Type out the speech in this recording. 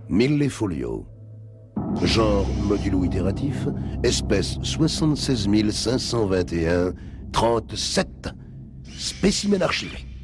Millefolio. Genre modulo itératif, espèce 76 521, 37. Spécimen archivé.